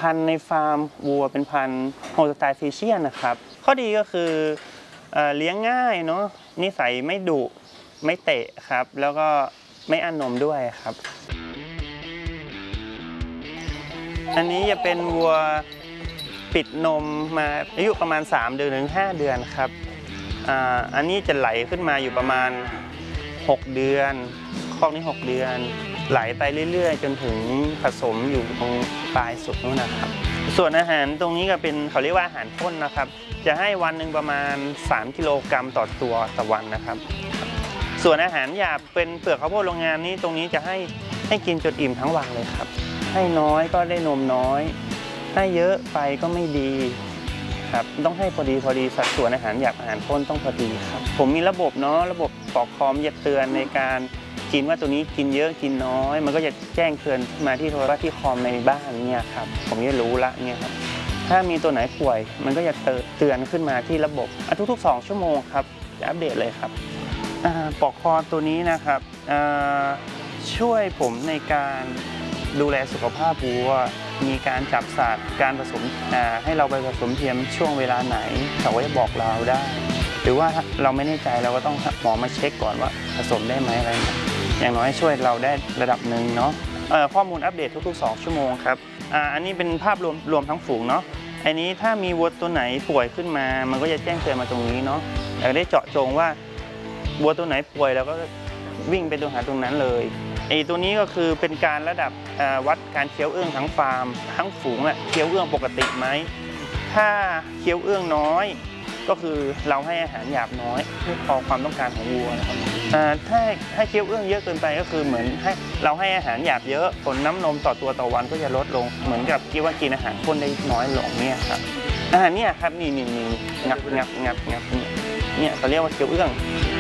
พันธุ์ในฟาร์มวัวเป็นพันธุ์โฮลสไตน์ฟรีเชียนนะครับข้อดีก็คือเลี้ยงง่ายเนาะนิสัยไม่ดุไม่เตะครับแล้วก็ไม่อั้นนมด้วยครับอันนี้จะเป็นวัวปิดนมมาอายุประมาณ3 เดือนถึง5 เดือนครับอันนี้จะไหลขึ้นมาอยู่ประมาณ6 เดือนคอกนี้6 เดือนไหลไปเรื่อยๆจนถึงผสมอยู่ตรงปลายสุดนู้นนะครับส่วนอาหารตรงนี้ก็เป็นเขาเรียกว่าอาหารข้นนะครับจะให้วันหนึ่งประมาณ3 กิโลกรัมต่อตัวต่อวันนะครับส่วนอาหารหยาบเป็นเปลือกข้าวโพดโรงงานนี้ตรงนี้จะให้กินจนอิ่มทั้งวันเลยครับให้น้อยก็ได้นมน้อยให้เยอะไปก็ไม่ดีครับต้องให้พอดีสัดส่วนอาหารหยาบอาหารข้นต้องพอดีครับผมมีระบบเนาะระบบปลอกคอมจะเตือนในการกินว่าตัวนี้กินเยอะกินน้อยมันก็จะแจ้งเตือนมาที่โทรศัพท์ที่คอมในบ้านเนี่ยครับผมจะรู้ละเนี่ยครับถ้ามีตัวไหนป่วยมันก็จะเตือนขึ้นมาที่ระบบทุกๆ2 ชั่วโมงครับจะอัปเดตเลยครับปลอกคอตัวนี้นะครับช่วยผมในการดูแลสุขภาพวัวมีการจับสัตว์การผสมให้เราไปผสมเทียมช่วงเวลาไหนเขาก็จะบอกเราได้หรือว่าเราไม่แน่ใจเราก็ต้องหมอมาเช็คก่อนว่าผสมได้ไหมอะไรอย่างน้อยช่วยเราได้ระดับหนึ่งเนาะข้อมูลอัปเดตทุกๆ2 ชั่วโมงครับอันนี้เป็นภาพรวมทั้งฝูงเนาะอันนี้ถ้ามีวัวตัวไหนป่วยขึ้นมามันก็จะแจ้งเตือนมาตรงนี้เนาะเราได้เจาะจงว่าวัวตัวไหนป่วยเราก็วิ่งไปหาตรงนั้นเลยตัวนี้ก็คือเป็นการระดับวัดการเคี้ยวเอื้องทั้งฟาร์มทั้งฝูงเคี้ยวเอื้องปกติไหมถ้าเคี้ยวเอื้องน้อยก็คือเราให้อาหารหยาบน้อยเพื่อพอความต้องการของวัวนะครับถ้าให้เคี้ยวเอื้องเยอะเกินไปก็คือเหมือนเราให้อาหารหยาบเยอะผลน้ำนมต่อตัวต่อวันก็จะลดลงเหมือนกับกินอาหารข้นได้น้อยลงเนี่ยครับอาหารเนี่ยครับนี่งับเนี่ยเขาเรียกว่าเคี้ยวเอื้อง